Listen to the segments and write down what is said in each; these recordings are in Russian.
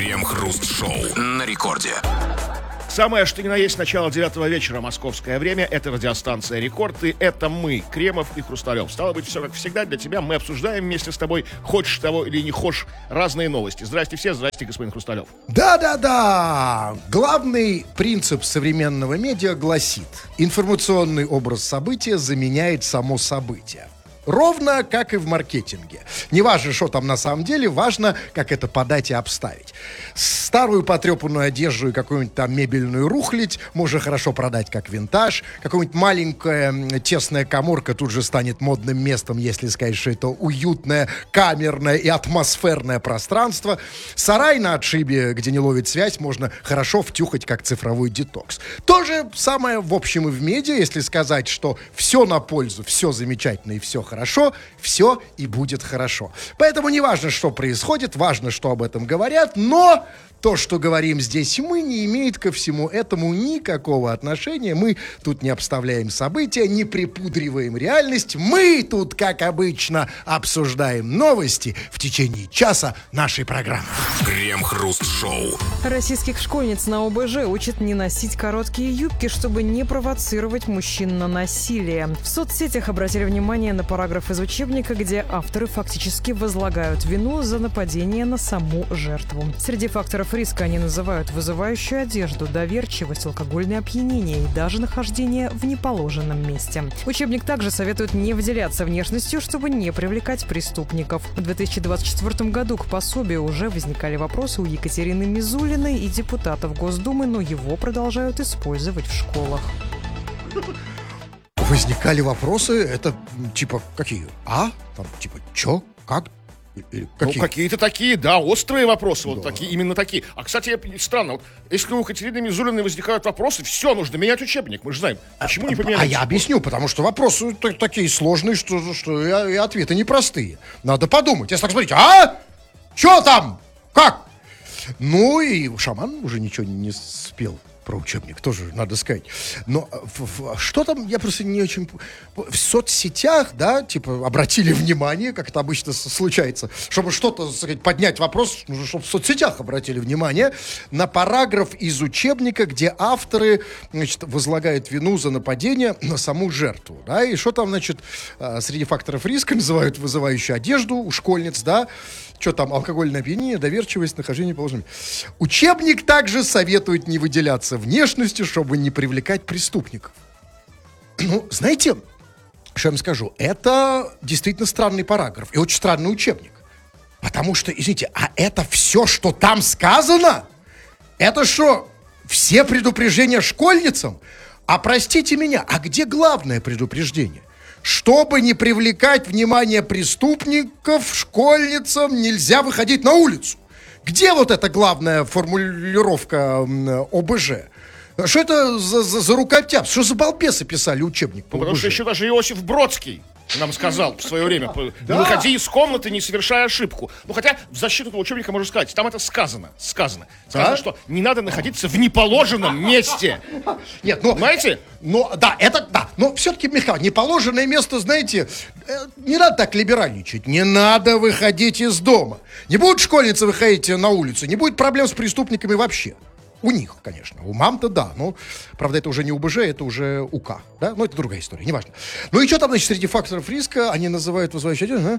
Крем-хруст-шоу на рекорде. Самое, что ни на есть, начало 9 вечера, московское время. Это радиостанция «Рекорд», и это мы, Кремов и Хрусталев. Стало быть, все как всегда для тебя. Мы обсуждаем вместе с тобой, хочешь того или не хочешь, разные новости. Здрасте все, здрасте, господин Хрусталев. Да-да-да! Главный принцип современного медиа гласит: информационный образ события заменяет само событие. Ровно как и в маркетинге. Не важно, что там на самом деле, важно, как это подать и обставить. Старую потрепанную одежду и какую-нибудь там мебельную рухлядь можно хорошо продать как винтаж. Какая-нибудь маленькая тесная каморка тут же станет модным местом, если сказать, что это уютное, камерное и атмосферное пространство. Сарай на отшибе, где не ловит связь, можно хорошо втюхать как цифровой детокс. То же самое в общем и в медиа, если сказать, что все на пользу, все замечательно и все хорошо, все и будет хорошо. Поэтому не важно, что происходит, важно, что об этом говорят, но то, что говорим здесь мы, не имеет ко всему этому никакого отношения. Мы тут не обставляем события, не припудриваем реальность. Мы тут, как обычно, обсуждаем новости в течение часа нашей программы. Крем-хруст-шоу. Российских школьниц на ОБЖ учат не носить короткие юбки, чтобы не провоцировать мужчин на насилие. В соцсетях обратили внимание на параграф из учебника, где авторы фактически возлагают вину за нападение на саму жертву. Среди факторов риска они называют вызывающую одежду, доверчивость, алкогольное опьянение и даже нахождение в неположенном месте. Учебник также советует не выделяться внешностью, чтобы не привлекать преступников. В 2024 году к пособию уже возникали вопросы у Екатерины Мизулиной и депутатов Госдумы, но его продолжают использовать в школах. Возникали вопросы, это типа какие? Там типа чё? Как? Ну, какие-то такие, да, острые вопросы, вот такие, именно такие. А, кстати, странно, вот, если у Екатерины Мизулиной возникают вопросы, все, нужно менять учебник, мы же знаем. Почему не поменять? Я объясню, потому что вопросы такие сложные, что и ответы непростые. Надо подумать. Если так смотрите, чё там? Как? Ну, и Шаман уже ничего не спел про учебник, тоже надо сказать. Но что там, я просто не очень... В соцсетях, да, типа, обратили внимание, как это обычно случается, чтобы что-то, так сказать, поднять вопрос, нужно, чтобы в соцсетях обратили внимание на параграф из учебника, где авторы, значит, возлагают вину за нападение на саму жертву, да, и что там, значит, среди факторов риска называют вызывающую одежду у школьниц, да, что там, алкогольное опьянение, доверчивость, нахождение положения. Учебник также советует не выделяться внешностью, чтобы не привлекать преступников. Ну, знаете, что я вам скажу? Это действительно странный параграф и очень странный учебник. Потому что, извините, это все, что там сказано? Это что, все предупреждения школьницам? А простите меня, где главное предупреждение? Чтобы не привлекать внимание преступников, школьницам нельзя выходить на улицу. Где вот эта главная формулировка ОБЖ? Что это за рукотяп? Что за балбесы писали учебник по ОБЖ? Потому что еще даже Иосиф Бродский нам сказал в свое время: не выходи из комнаты, не совершая ошибку. Ну, хотя в защиту этого учебника можно сказать, там это сказано, что не надо находиться в неположенном месте. Нет, ну, знаете? Ну, да, это, да. Но все-таки, Михаил, неположенное место, знаете, не надо так либеральничать. Не надо выходить из дома. Не будут школьницы выходить на улицу, не будет проблем с преступниками вообще. У них, конечно. У мам-то да. Ну, правда, это уже не УБЖ, это уже УК. Да? Ну, это другая история, неважно. Ну и что там, значит, среди факторов риска они называют вызывающую одежду?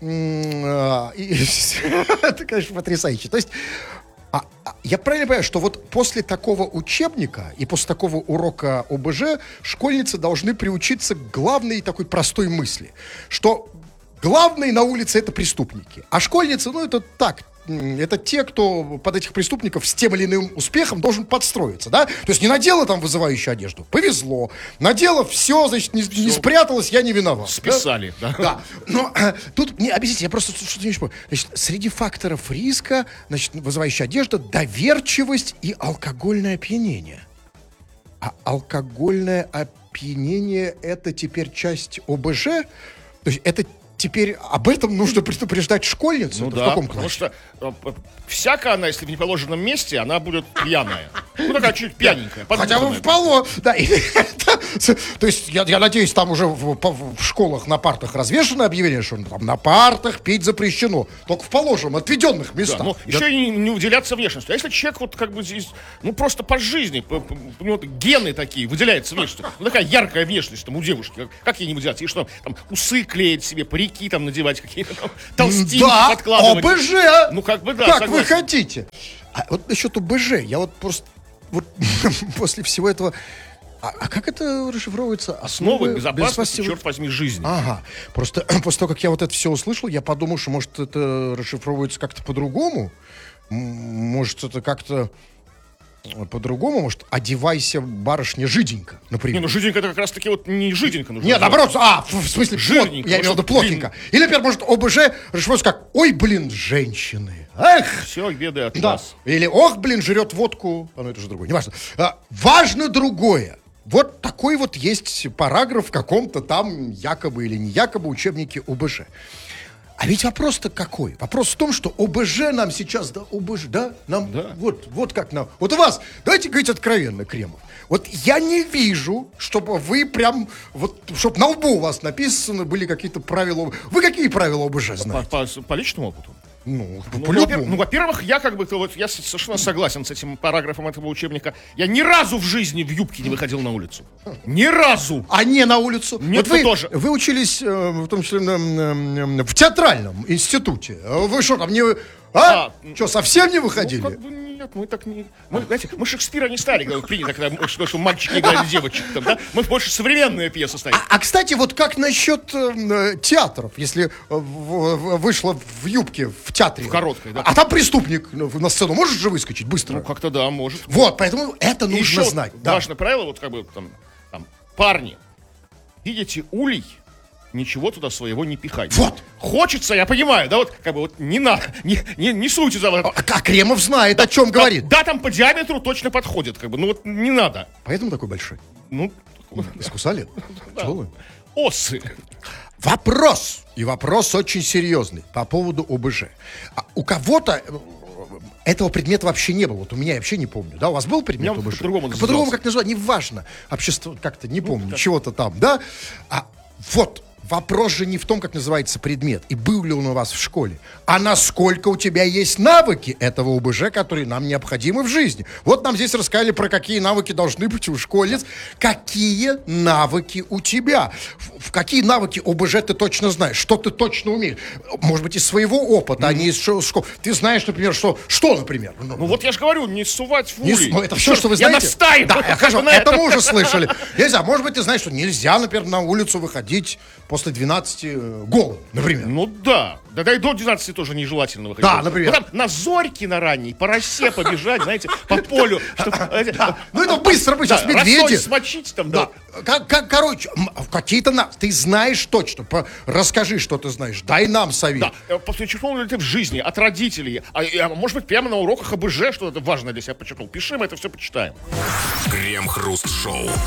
Это, конечно, потрясающе. То есть, я правильно понимаю, что вот после такого учебника и после такого урока ОБЖ школьницы должны приучиться к главной такой простой мысли, что главные на улице — это преступники, а школьницы, ну, это так, это те, кто под этих преступников с тем или иным успехом должен подстроиться, да? То есть не надела там вызывающую одежду, повезло. Надела, все, значит, не спряталась, я не виноват. Списали, да? Да. Но тут, не, объясните, я просто что-то не понимаю. Значит, среди факторов риска, значит, вызывающая одежда, доверчивость и алкогольное опьянение. А алкогольное опьянение — это теперь часть ОБЖ? То есть это теперь об этом нужно предупреждать школьницу? Ну это да, в каком потому классе? что всякая она, если в неположенном месте, она будет пьяная. Ну, такая чуть пьяненькая. Хотя бы подбитая. в поло. Да, то есть, я надеюсь, там уже в школах на партах развешено объявление, что там на партах пить запрещено. Только в положенном, отведенных Да, местах. ну, еще и не выделяться внешностью. А если человек вот как бы здесь, ну, просто по жизни, у него гены такие, выделяется внешностью. Ну, такая яркая внешность там у девушки. Как ей не выделяться? И что, там, усы клеить себе, парики там надевать, какие-то там толстинки Да, подкладывать. ОБЖ! Ну, как бы, да, Как согласен. вы хотите. А вот насчет ОБЖ, я вот просто вот после всего этого... А как это расшифровывается? Основы безопасности, черт возьми, жизни. Ага. Просто после того, как я вот это все услышал, я подумал, что, может, это расшифровывается как-то по-другому. Может, это как-то по-другому. Может, одевайся, барышня, жиденько, например. Не, ну жиденько это как раз таки вот не жиденько нужно. Нет, называть. наоборот, в смысле, Жирненько, я имел в виду вот плотненько. Или, например, может, ОБЖ расшифровывается как «Ой, блин, женщины». Эх! Все, беды от Да. нас. Или «Ох, блин, жрет водку». Ну, это же другое, неважно. Важно другое. Вот такой вот есть параграф в каком-то там якобы или не якобы учебнике ОБЖ. А ведь вопрос-то какой? Вопрос в том, что ОБЖ нам сейчас, да, ОБЖ, да, нам, Да. вот как нам, вот у вас, давайте говорить откровенно, Кремов, вот я не вижу, чтобы вы прям, вот, чтобы на лбу у вас написаны были какие-то правила, вы какие правила ОБЖ знаете? По личному опыту. Ну, Ну, по-любому. во-первых, я как бы, вот, я совершенно согласен с этим параграфом этого учебника. Я ни разу в жизни в юбке не выходил на улицу. Ни разу. А не на улицу. Нет, вот вы тоже. Вы учились, в том числе, в театральном институте. Вы что, там не... Что, совсем не выходили? Ну, как бы нет, мы так не... Мы, знаете, мы Шекспира не стали, как принято, когда что мальчики играли девочек. Там, да? Мы больше современные пьесы ставим. Кстати, вот как насчет театров, если вышла в юбке в театре? В короткой, да. А там преступник на сцену может же выскочить быстро? Ну, как-то да, может. Вот, поэтому это И нужно еще знать. Да. важное правило, вот как бы там, парни, видите улей, ничего туда своего не пихайте. Вот. Хочется, я понимаю, да, вот как бы вот не надо, не суйте за... А Кремов знает, о чем говорит. Да, там по диаметру точно подходит, как бы, ну вот не надо. Поэтому такой большой. Ну, Искусали? Пчелы? осы. Вопрос, и вопрос очень серьезный по поводу ОБЖ. У кого-то этого предмета вообще не было. Вот у меня я вообще не помню. Да, у вас был предмет У меня ОБЖ? по-другому По-другому назывался. как называть, неважно. Общество как-то не помню, чего-то там, да? Вот. Вопрос же не в том, как называется предмет, и был ли он у вас в школе, а насколько у тебя есть навыки этого ОБЖ, которые нам необходимы в жизни. Вот нам здесь рассказали, про какие навыки должны быть у школьниц. Какие навыки у тебя? В какие навыки ОБЖ ты точно знаешь? Что ты точно умеешь? Может быть, из своего опыта, а не из школы. Ты знаешь, например, что, например? Ну вот я же говорю, не сувать в улей. Ну, это все, что вы Я знаете? настаиваю. Да, я скажу, на это этом. мы уже слышали. Нельзя. Может быть, ты знаешь, что нельзя, например, на улицу выходить после 12 голым, например. Ну да. Да и до 12 тоже нежелательно выходить. Да, например. Ну, там на зорьке на ранней, по росе побежать, знаете, по полю. Ну, это быстро, сейчас медведи. Росой смочить там, да. Короче, какие-то ты знаешь точно. Расскажи, что ты знаешь. Дай нам совет. Да, подчеркнул ли ты в жизни, от родителей, может быть, прямо на уроках ОБЖ, что это важно для себя подчеркнул. Пиши, мы это все почитаем. Крем-хруст-шоу.